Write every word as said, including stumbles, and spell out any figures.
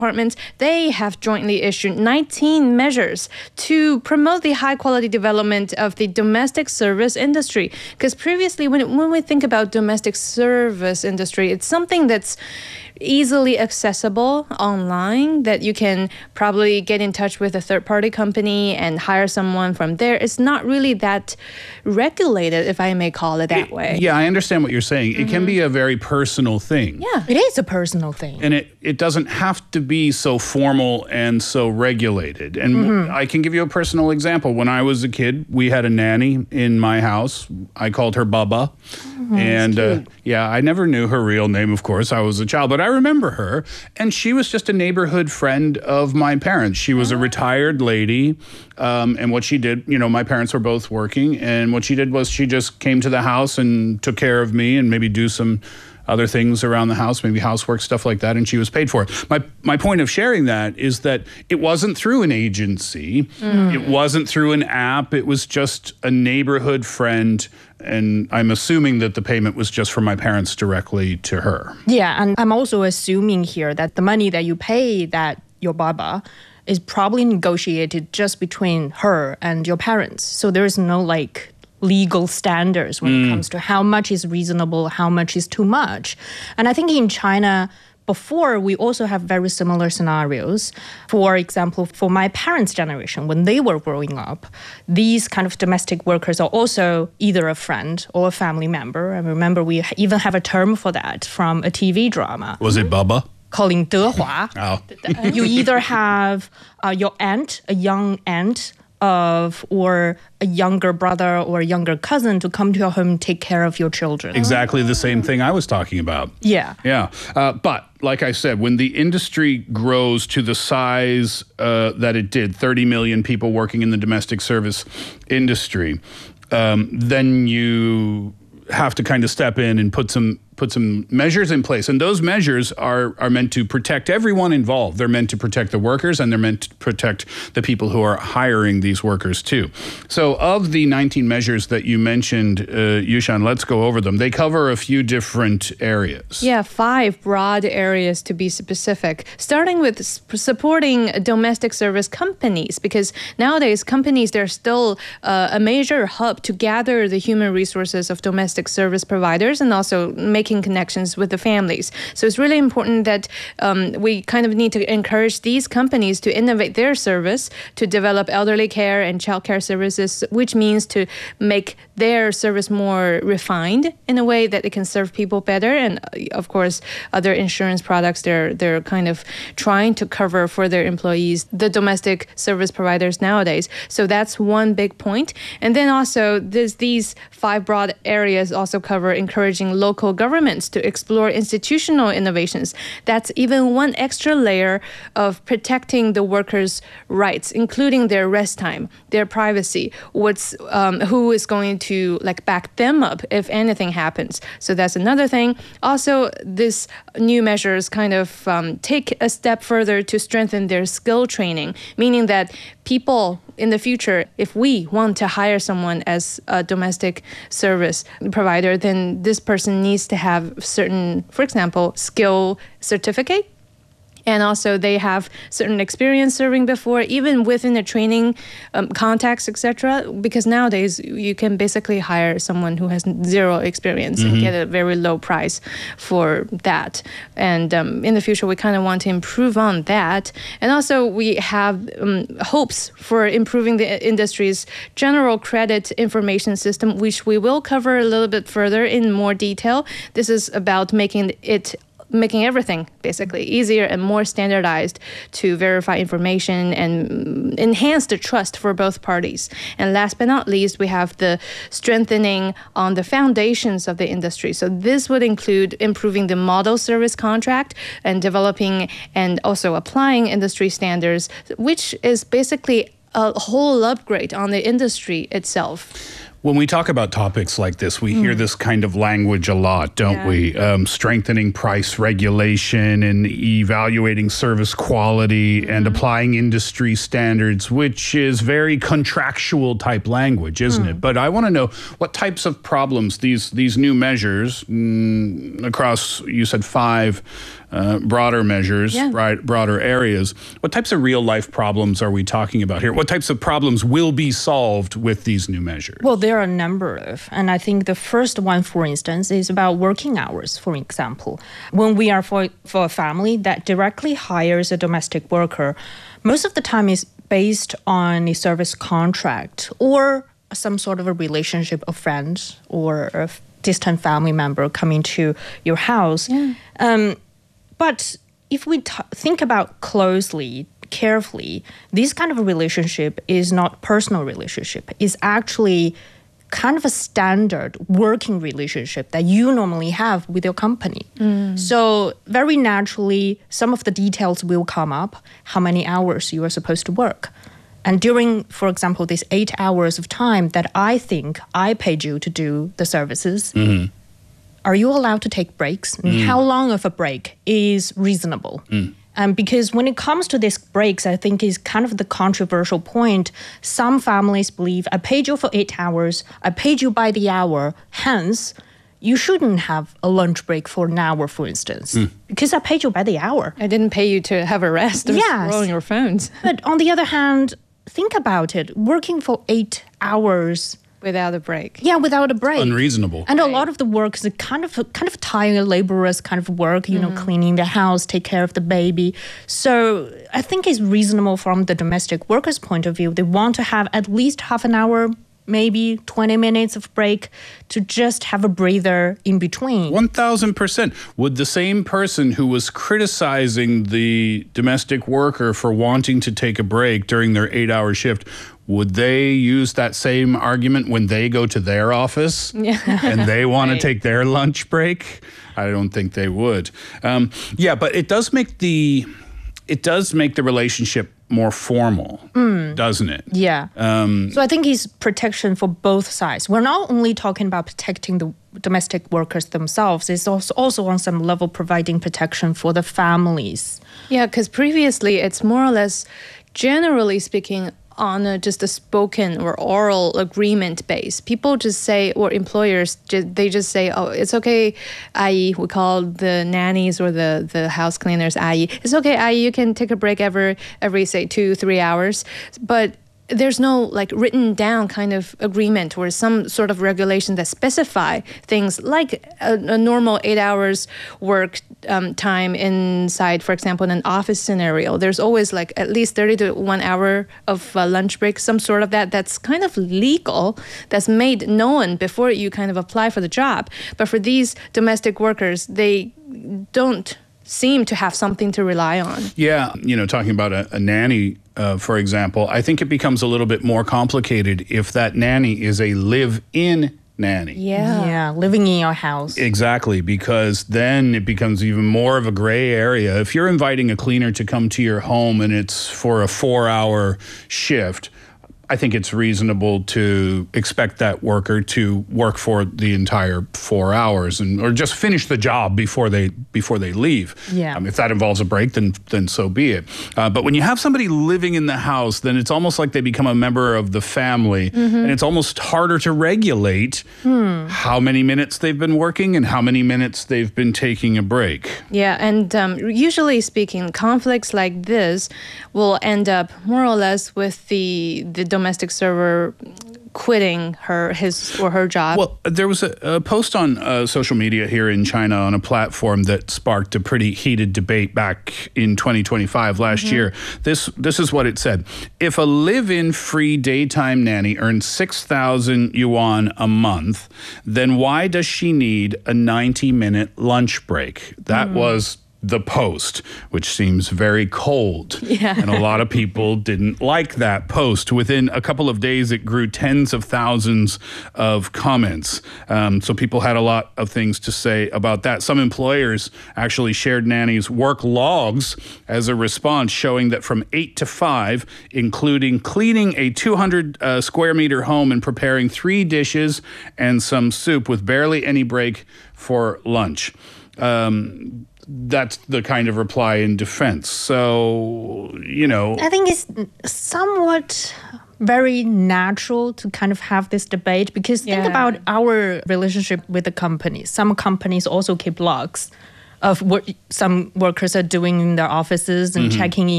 departments, they have jointly issued nineteen measures to promote the high-quality development of the domestic service industry. Because previously, when, when we think about domestic service industry, it's something that's easily accessible online, that you can probably get in touch with a third-party company and hire someone from there. It's not really that regulated, if I may call it that it, way. Yeah, I understand what you're saying. Mm-hmm. It can be a very personal thing. Yeah, it is a personal thing. And it, it doesn't have to be so formal and so regulated. And mm-hmm. I can give you a personal example. When I was a kid, we had a nanny in my house. I called her Bubba. Mm-hmm, and uh, yeah, I never knew her real name, of course. I was a child, but I remember her. And she was just a neighborhood friend of my parents. She was a retired lady. Um, and what she did, you know, my parents were both working. And what she did was she just came to the house and took care of me and maybe do some other things around the house, maybe housework, stuff like that, and she was paid for it. My my point of sharing that is that it wasn't through an agency, mm. it wasn't through an app, it was just a neighborhood friend, and I'm assuming that the payment was just from my parents directly to her. Yeah, and I'm also assuming here that the money that you pay that your baba is probably negotiated just between her and your parents. So there is no like legal standards when mm. it comes to how much is reasonable, how much is too much. And I think in China, before, we also have very similar scenarios. For example, for my parents' generation, when they were growing up, these kind of domestic workers are also either a friend or a family member. I remember we even have a term for that from a T V drama. Was it Bubba? Calling Dehua. Oh. You either have uh, your aunt, a young aunt, of or a younger brother or a younger cousin to come to your home and take care of your children. Exactly the same thing I was talking about. Yeah. Yeah. Uh, but like I said, when the industry grows to the size uh, that it did, thirty million people working in the domestic service industry, um, then you have to kind of step in and put some put some measures in place. And those measures are are meant to protect everyone involved. They're meant to protect the workers, and they're meant to protect the people who are hiring these workers too. So of the nineteen measures that you mentioned, uh, Yushan, let's go over them. They cover a few different areas. Yeah, five broad areas to be specific. Starting with s- supporting domestic service companies, because nowadays companies, they're still uh, a major hub to gather the human resources of domestic service providers and also making connections with the families. So it's really important that um, we kind of need to encourage these companies to innovate their service, to develop elderly care and childcare services, which means to make their service more refined in a way that it can serve people better. And uh, of course, other insurance products, they're they're kind of trying to cover for their employees, the domestic service providers nowadays. So that's one big point. And then also there's these five broad areas also cover encouraging local governments to explore institutional innovations. That's even one extra layer of protecting the workers' rights, including their rest time, their privacy, what's um, who is going to like back them up if anything happens. So that's another thing. Also, this new measures kind of um, take a step further to strengthen their skill training, meaning that people in the future, if we want to hire someone as a domestic service provider, then this person needs to have certain, for example, skill certificate. And also they have certain experience serving before, even within the training um, context, et cetera. Because nowadays you can basically hire someone who has zero experience mm-hmm. and get a very low price for that. And um, in the future, we kind of want to improve on that. And also we have um, hopes for improving the industry's general credit information system, which we will cover a little bit further in more detail. This is about making it making everything basically easier and more standardized to verify information and enhance the trust for both parties. And last but not least, we have the strengthening on the foundations of the industry. So this would include improving the model service contract and developing and also applying industry standards, which is basically a whole upgrade on the industry itself. When we talk about topics like this, we mm. hear this kind of language a lot, don't yeah. we? Um, strengthening price regulation and evaluating service quality mm. and applying industry standards, which is very contractual type language, isn't mm. it? But I want to know what types of problems these these new measures mm, across, you said five uh, broader measures, Yeah. right, broader areas. What types of real life problems are we talking about here? What types of problems will be solved with these new measures? Well, there are a number of, and I think the first one, for instance, is about working hours, for example. When we are for, for a family that directly hires a domestic worker, most of the time is based on a service contract or some sort of a relationship of friends or a distant family member coming to your house. Yeah. Um, but if we t- think about closely, carefully, this kind of a relationship is not personal relationship. It's actually kind of a standard working relationship that you normally have with your company. So very naturally, some of the details will come up, how many hours you are supposed to work. And during, for example, these eight hours of time that I think I paid you to do the services, are you allowed to take breaks? And how long of a break is reasonable? Um, because when it comes to these breaks, I think is kind of the controversial point. Some families believe, I paid you for eight hours, I paid you by the hour, hence, you shouldn't have a lunch break for an hour, for instance, because I paid you by the hour. I didn't pay you to have a rest of Yes. scrolling your phones But on the other hand, think about it, working for eight hours, without a break. yeah, without a break. Unreasonable. And a lot of the work is a kind of kind of tired, laborious kind of work, you know, cleaning the house, take care of the baby. So I think it's reasonable from the domestic workers' point of view. They want to have at least half an hour, maybe twenty minutes of break to just have a breather in between. one thousand percent. Would the same person who was criticizing the domestic worker for wanting to take a break during their eight-hour shift, would they use that same argument when they go to their office and they want Right. to take their lunch break? I don't think they would. Um, yeah, but it does make the it does make the relationship more formal, doesn't it? Yeah. Um, So I think it's protection for both sides. We're not only talking about protecting the domestic workers themselves, it's also, also on some level providing protection for the families. Yeah, because previously it's more or less, generally speaking, on a, just a spoken or oral agreement base. People just say, or employers, ju- they just say, oh, it's okay, 阿姨, we call the nannies or the, the house cleaners 阿姨. It's okay, 阿姨, you can take a break every, every, say, two, three hours. But there's no like written down kind of agreement or some sort of regulation that specify things like a, a normal eight hours work um, time inside, for example, in an office scenario. There's always like at least thirty to one hour of uh, lunch break, some sort of that. That's kind of legal. That's made known before you kind of apply for the job. But for these domestic workers, they don't seem to have something to rely on. Yeah, you know, talking about a, a nanny, uh, for example, I think it becomes a little bit more complicated if that nanny is a live-in nanny. Yeah. Yeah, living in your house. Exactly, because then it becomes even more of a gray area. If you're inviting a cleaner to come to your home and it's for a four-hour shift, I think it's reasonable to expect that worker to work for the entire four hours and or just finish the job before they before they leave. Yeah. Um, if that involves a break, then then so be it. Uh, but when you have somebody living in the house, then it's almost like they become a member of the family, and it's almost harder to regulate how many minutes they've been working and how many minutes they've been taking a break. Yeah, and um, usually speaking, conflicts like this will end up more or less with the the domestic server quitting her his or her job. Well, there was a, a post on uh, social media here in China on a platform that sparked a pretty heated debate back in twenty twenty-five last year. This this is what it said: if a live-in free daytime nanny earns six thousand yuan a month, then why does she need a ninety-minute lunch break? That was the post, which seems very cold. Yeah. And a lot of people didn't like that post. Within a couple of days, it grew tens of thousands of comments. Um, so people had a lot of things to say about that. Some employers actually shared nannies' work logs as a response, showing that from eight to five, including cleaning a two hundred uh, square meter home and preparing three dishes and some soup with barely any break for lunch. Um, That's the kind of reply in defense. So, you know. I think it's somewhat very natural to kind of have this debate because think Yeah. about our relationship with the companies. Some companies also keep logs of what some workers are doing in their offices and checking